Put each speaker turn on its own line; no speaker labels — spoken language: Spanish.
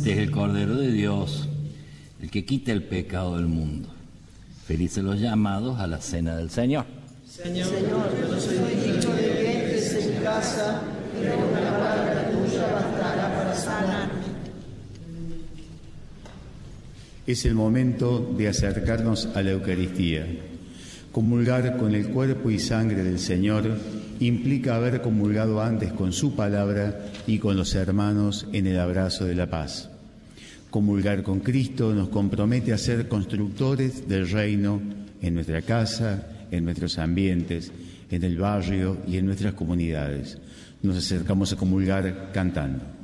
Este es el Cordero de Dios, el que quita el pecado del mundo. Felices los llamados a la cena del Señor.
Señor, yo no soy digno de que entres en mi casa, pero una palabra tuya bastará para sanarme.
Es el momento de acercarnos a la Eucaristía. Comulgar con el cuerpo y sangre del Señor implica haber comulgado antes con su palabra y con los hermanos en el abrazo de la paz. Comulgar con Cristo nos compromete a ser constructores del reino en nuestra casa, en nuestros ambientes, en el barrio y en nuestras comunidades. Nos acercamos a comulgar cantando.